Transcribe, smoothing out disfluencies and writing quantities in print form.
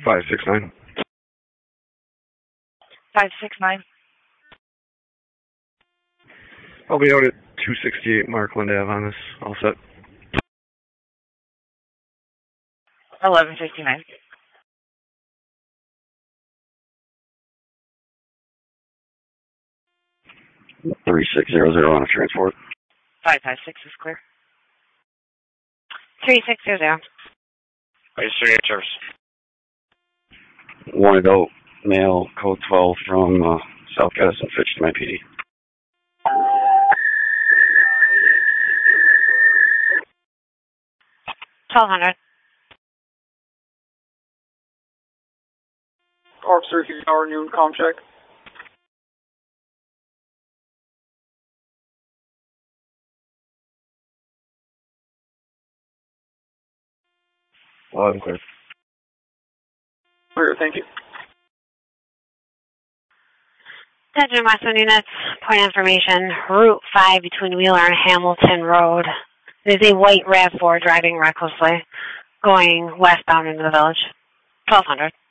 569. 569. I'll be out at 268 Markland Ave on this. All set. 1159. 3600 on a transport. 556 is clear. 3600. Service. One adult male, code 12 from South Gadsden, Fitch to my PD. $1,200. Officer, if you our noon comm check. I'm clear. Clear, thank you. Attention Western units, point information, Route 5 between Wheeler and Hamilton Road. There's a white RAV4 driving recklessly, going westbound into the village. 1200.